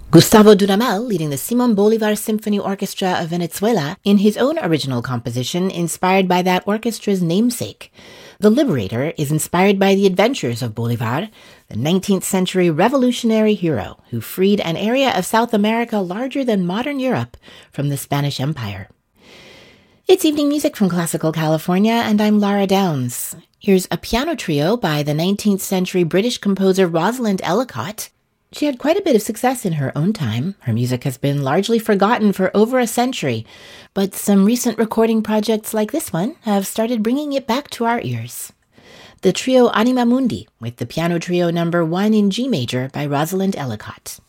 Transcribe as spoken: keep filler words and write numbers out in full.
Gustavo Dudamel leading the Simon Bolivar Symphony Orchestra of Venezuela in his own original composition inspired by that orchestra's namesake. The Liberator is inspired by the adventures of Bolivar, the nineteenth century revolutionary hero who freed an area of South America larger than modern Europe from the Spanish Empire. It's evening music from Classical California, and I'm Lara Downs. Here's a piano trio by the nineteenth century British composer Rosalind Ellicott. She had quite a bit of success in her own time. Her music has been largely forgotten for over a century, but some recent recording projects like this one have started bringing it back to our ears. The trio Anima Mundi with the piano trio number one in G major by Rosalind Ellicott.